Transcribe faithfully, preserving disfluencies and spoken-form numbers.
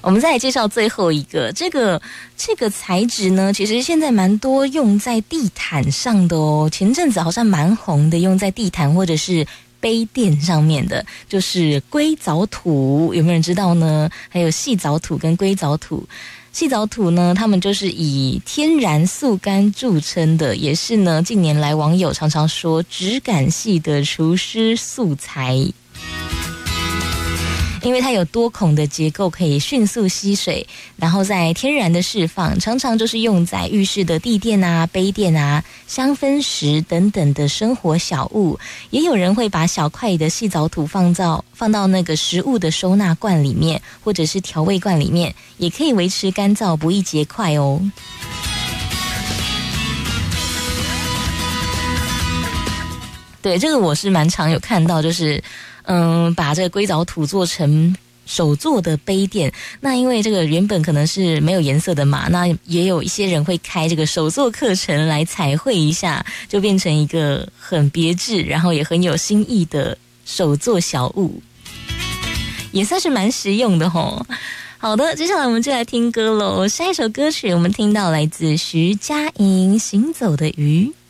我们再来介绍最后一个，这个这个材质呢，其实现在蛮多用在地毯上的哦。前阵子好像蛮红的，用在地毯或者是杯垫上面的，就是硅藻土，有没有人知道呢？还有细藻土跟硅藻土。细藻土呢，他们就是以天然速干著称的，也是呢近年来网友常常说质感系的厨师素材。因为它有多孔的结构，可以迅速吸水，然后再天然的释放，常常就是用在浴室的地垫啊、杯垫啊、香氛石等等的生活小物。也有人会把小块的细藻土放到放到那个食物的收纳罐里面，或者是调味罐里面，也可以维持干燥，不易结块哦。对，这个我是蛮常有看到，就是嗯，把这个硅藻土做成手做的杯垫。那因为这个原本可能是没有颜色的嘛，那也有一些人会开这个手作课程来彩绘一下，就变成一个很别致，然后也很有新意的手作小物，也算是蛮实用的吼。好的，接下来我们就来听歌喽。下一首歌曲我们听到来自徐佳莹《行走的鱼》。